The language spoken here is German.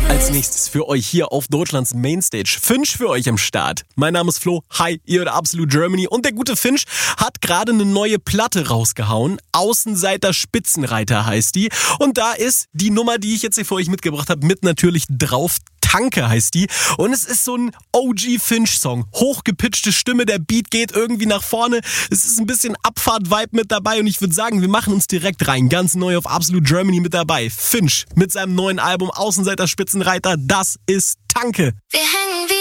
Als nächstes für euch hier auf Deutschlands Mainstage Finch für euch am Start. Mein Name ist Flo, hi, ihr hört Absolute Germany und der gute Finch hat gerade eine neue Platte rausgehauen. Außenseiter Spitzenreiter heißt die und da ist die Nummer, die ich jetzt hier für euch mitgebracht habe, mit natürlich drauf. Tanke heißt die und es ist so ein OG-Finch-Song. Hochgepitchte Stimme, der Beat geht irgendwie nach vorne. Es ist ein bisschen Abfahrt-Vibe mit dabei und ich würde sagen, wir machen uns direkt rein. Ganz neu auf Absolute Germany mit dabei. Finch mit seinem neuen Album Außenseiter Spitzenreiter, das ist Tanke. Wir hängen